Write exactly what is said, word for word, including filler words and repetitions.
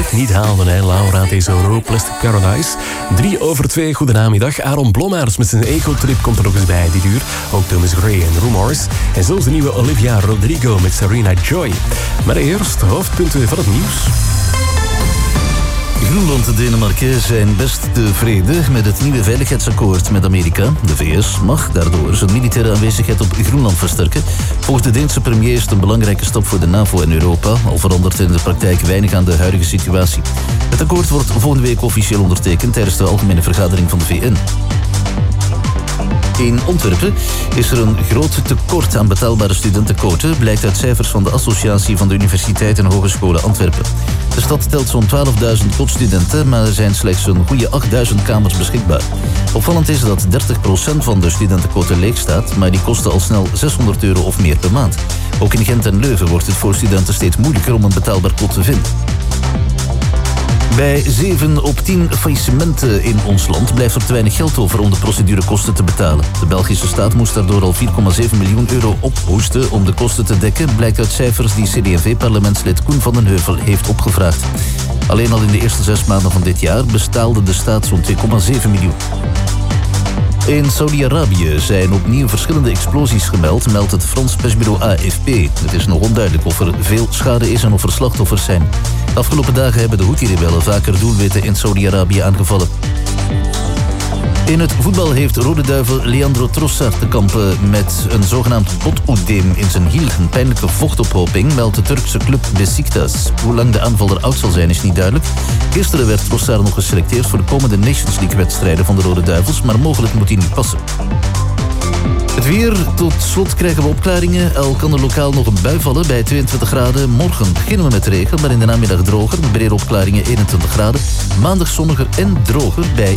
net niet haalden. Hè. Laura Tesoro, Plastic Paradise. Drie over twee, goedenamiddag. Aaron Blommaers met zijn Eco-trip komt er nog eens bij dit uur. Ook Thomas Gray en Rumors. En zelfs de nieuwe Olivia Rodrigo met Serena Joy. Maar eerst hoofdpunten van het nieuws. Groenland en Denemarken zijn best tevreden met het nieuwe veiligheidsakkoord met Amerika. De V S mag daardoor zijn militaire aanwezigheid op Groenland versterken. Volgens de Deense premier is het een belangrijke stap voor de NAVO en Europa, al verandert in de praktijk weinig aan de huidige situatie. Het akkoord wordt volgende week officieel ondertekend tijdens de algemene vergadering van de V N. In Antwerpen is er een groot tekort aan betaalbare studentenquoten, blijkt uit cijfers van de Associatie van de Universiteiten en Hogescholen Antwerpen. De stad telt zo'n twaalfduizend quotstudenten, maar er zijn slechts een goede achtduizend kamers beschikbaar. Opvallend is dat dertig procent van de studentenquoten leeg staat, maar die kosten al snel zeshonderd euro of meer per maand. Ook in Gent en Leuven wordt het voor studenten steeds moeilijker om een betaalbaar kot te vinden. Bij zeven op tien faillissementen in ons land blijft er te weinig geld over om de procedurekosten te betalen. De Belgische staat moest daardoor al vier komma zeven miljoen euro ophoesten om de kosten te dekken, blijkt uit cijfers die C D en V-parlementslid Koen van den Heuvel heeft opgevraagd. Alleen al in de eerste zes maanden van dit jaar bestaalde de staat zo'n twee komma zeven miljoen. In Saudi-Arabië zijn opnieuw verschillende explosies gemeld, meldt het Frans persbureau A F P. Het is nog onduidelijk of er veel schade is en of er slachtoffers zijn. De afgelopen dagen hebben de Houthi-rebellen vaker doelwitten in Saudi-Arabië aangevallen. In het voetbal heeft Rode Duivel Leandro Trossard te kampen met een zogenaamd botoedeem in zijn hiel. Een pijnlijke vochtophoping, meldt de Turkse club Besiktas. Hoe lang de aanvaller oud zal zijn is niet duidelijk. Gisteren werd Trossard nog geselecteerd voor de komende Nations League-wedstrijden van de Rode Duivels, maar mogelijk moet hij niet passen. Het weer, tot slot krijgen we opklaringen. Al kan er lokaal nog een bui vallen bij tweeëntwintig graden. Morgen beginnen we met regen, maar in de namiddag droger. Brede opklaringen eenentwintig graden. Maandag zonniger en droger bij